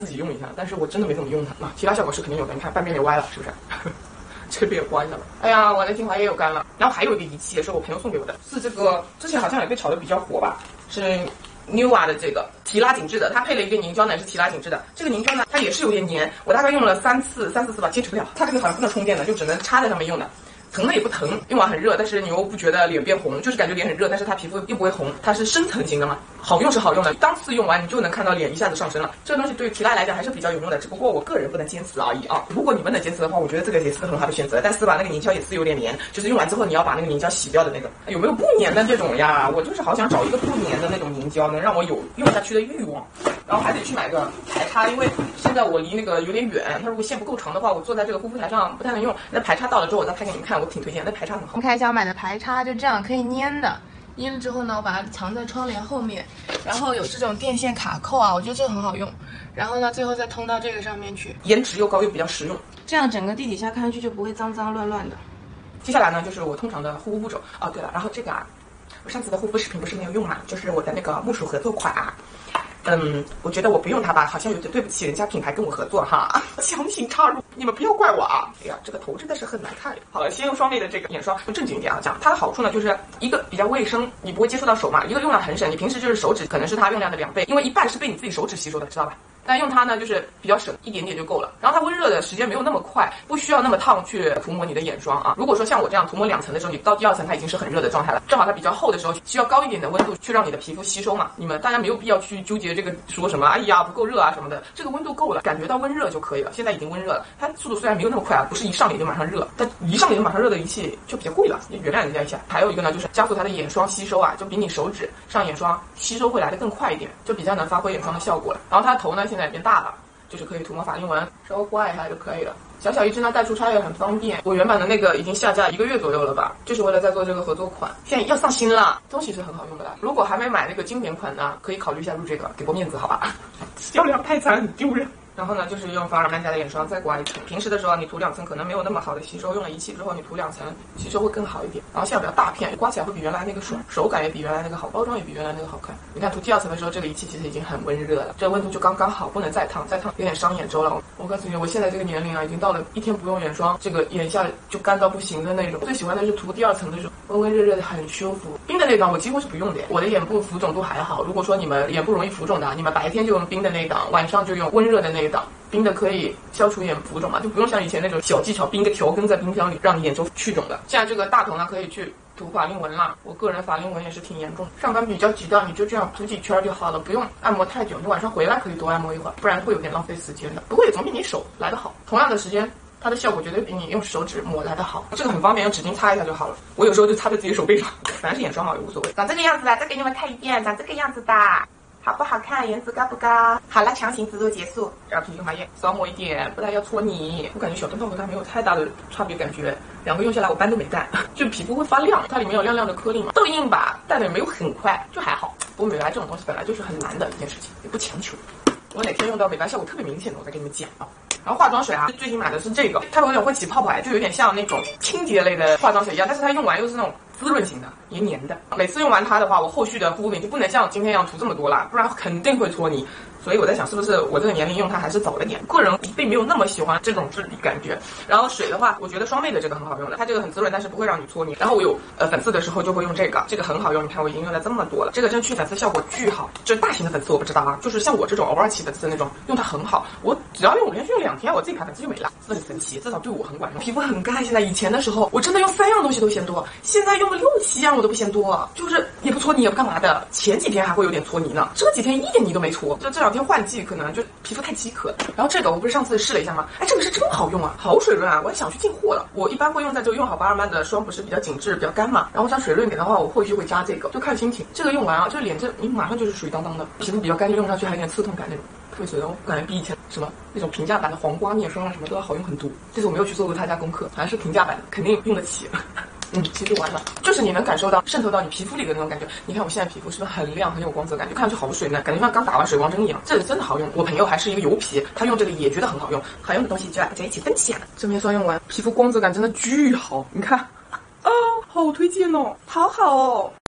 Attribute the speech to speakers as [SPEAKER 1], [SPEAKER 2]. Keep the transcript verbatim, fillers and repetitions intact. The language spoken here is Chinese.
[SPEAKER 1] 自己用一下，但是我真的没怎么用它啊。提拉效果是肯定有的，你看半边脸歪了，是不是？这边也歪了。哎呀，我的精华液又干了。然后还有一个仪器也是我朋友送给我的，是这个之前好像也被炒得比较火吧，是 Nua 的这个提拉紧致的，它配了一个凝胶呢，是提拉紧致的。这个凝胶呢，它也是有点黏，我大概用了三次、三四次吧，坚持不了。它这个好像不能充电的，就只能插在上面用的。疼的也不疼，用完很热，但是你又不觉得脸变红，就是感觉脸很热，但是它皮肤又不会红，它是深层型的嘛，好用是好用的，当次用完你就能看到脸一下子上升了。这个东西对提拉来讲还是比较有用的，只不过我个人不能坚持而已啊。如果你们能坚持的话，我觉得这个也是个很好的选择。但是吧，那个凝胶也是有点黏，就是用完之后你要把那个凝胶洗掉的那个。有没有不粘的这种呀？我就是好想找一个不粘的那种凝胶，能让我有用下去的欲望。然后还得去买个排插，因为现在我离那个有点远，它如果线不够长的话，我坐在这个护肤台上不太能用。那排插到了之后，我再拍给你们看，我挺推荐那排插。
[SPEAKER 2] 我们看一下我买的排插，就这样可以粘的，粘了之后呢，我把它藏在窗帘后面，然后有这种电线卡扣啊，我觉得这个很好用。然后呢，最后再通到这个上面去，
[SPEAKER 1] 颜值又高又比较实用，
[SPEAKER 2] 这样整个地底下看上去就不会脏脏乱乱的。
[SPEAKER 1] 接下来呢，就是我通常的护肤步骤。哦，对了，然后这个啊，我上次的护肤视频不是没有用嘛，就是我的那个木薯合作款啊。嗯，我觉得我不用它吧，好像有点对不起人家品牌跟我合作哈，强行插入，你们不要怪我啊！哎呀，这个头真的是很难看。好了，先用双倍的这个眼霜，正经一点啊，讲它的好处呢，就是一个比较卫生，你不会接触到手嘛；一个用量很省，你平时就是手指可能是它用量的两倍，因为一半是被你自己手指吸收的，知道吧？但用它呢，就是比较省，一点点就够了。然后它温热的时间没有那么快，不需要那么烫去涂抹你的眼霜啊。如果说像我这样涂抹两层的时候，你到第二层它已经是很热的状态了，正好它比较厚的时候，需要高一点的温度去让你的皮肤吸收嘛。你们大家没有必要去纠结这个说什么哎呀不够热啊什么的，这个温度够了，感觉到温热就可以了。现在已经温热了，它速度虽然没有那么快啊，不是一上脸就马上热，但一上脸就马上热的仪器就比较贵了，你原谅人家一下。还有一个呢，就是加速它的眼霜吸收啊，就比你手指上眼霜吸收会来的更快一点，就比较能发挥眼霜的效果了。然后它头呢现在也变大了。就是可以涂抹法令纹，稍微刮一下就可以了。小小一支呢，带出差也很方便。我原版的那个已经下架一个月左右了吧，就是为了在做这个合作款，现在要上新了，东西是很好用的啦。如果还没买那个经典款呢，可以考虑一下入这个，给过面子好吧？销量太惨，很丢人。然后呢，就是用法尔曼家的眼霜再刮一层。平时的时候你涂两层可能没有那么好的吸收，用了仪器之后你涂两层吸收会更好一点。然后现在比较大片，刮起来会比原来那个爽，手感也比原来那个好，包装也比原来那个好看。你看涂第二层的时候，这个仪器其实已经很温热了，这个温度就刚刚好，不能再烫，再烫有点伤眼周了。我告诉你，我现在这个年龄啊，已经到了一天不用眼霜，这个眼下就干到不行的那种。最喜欢的是涂第二层的时候，温温热热的很舒服。冰的那档我几乎是不用的，我的眼部浮肿度还好。如果说你们眼部容易浮肿的，你们白天就用冰的那档，晚上就用温热的那一档。冰的可以消除眼浮肿嘛，就不用像以前那种小技巧，冰个条根在冰箱里让你眼周去肿的。现在这个大头呢，可以去涂法令纹啦。我个人法令纹也是挺严重的，上班比较急的，你就这样涂几圈就好了，不用按摩太久。你晚上回来可以多按摩一会儿，不然会有点浪费时间的。不过也总比你手来得好，同样的时间。它的效果绝对比你用手指抹来的好，这个很方便，用纸巾擦一下就好了。我有时候就擦在自己手背上，反正是眼霜嘛，也无所谓。长这个样子的，再给你们看一遍，长这个样子的。好不好看？颜值高不高？好了，强行植入结束。然后皮精华液少抹一点，不然要搓泥。我感觉小灯泡和它没有太大的差别，感觉两个用下来我斑都没带，就皮肤会发亮，它里面有亮亮的颗粒嘛。痘印吧，带的也没有很快，就还好。不过美白这种东西本来就是很难的一件事情，也不强求。我哪天用到美白效果特别明显的，我再给你们讲啊。然后化妆水啊，最近买的是这个，它有点会起泡泡，就有点像那种清洁类的化妆水一样，但是它用完又是那种滋润型的，黏黏的。每次用完它的话，我后续的护肤品就不能像今天一样涂这么多啦，不然肯定会搓泥。所以我在想，是不是我这个年龄用它还是早了点？个人并没有那么喜欢这种质地感觉。然后水的话，我觉得双倍的这个很好用的，它这个很滋润，但是不会让你搓泥。然后我有呃粉刺的时候就会用这个，这个很好用。你看我已经用了这么多了，这个真去粉刺效果巨好。就是大型的粉刺我不知道啊，就是像我这种偶尔起粉刺的那种，用它很好。我只要用，我连续用两天，我自己排粉刺就没了，这很神奇，至少对我很管用。皮肤很干，现在以前的时候我真的用三样东西都嫌多，现在用了六七样我都不嫌多，就是也不搓泥也不干嘛的。前几天还会有点搓泥呢，这几天一点泥都没搓。就这两天换季可能。就皮肤太饥渴，然后这个我不是上次试了一下吗？哎，这个是真好用啊，好水润啊！我也想去进货了。我一般会用在这个用好巴尔曼的霜，不是比较紧致、比较干嘛？然后想水润点的话，我后续会加这个，就看心情。这个用完啊，这脸这你马上就是水当当的，皮肤比较干，用上去还有点刺痛感那种，特别水润。我感觉比以前什么那种平价版的黄瓜面霜啊什么都要好用很多。这次我没有去做过他家功课，还是平价版的，肯定用得起。嗯，其实完了，就是你能感受到渗透到你皮肤里的那种感觉。你看我现在皮肤是不是很亮，很有光泽感，就看上去好水嫩，感觉像刚打完水光针一样。这个真的好用，我朋友还是一个油皮，他用这个也觉得很好用。好用的东西就要大家一起分享。这面霜用完，皮肤光泽感真的巨好，你看，啊，好推荐哦，好好哦。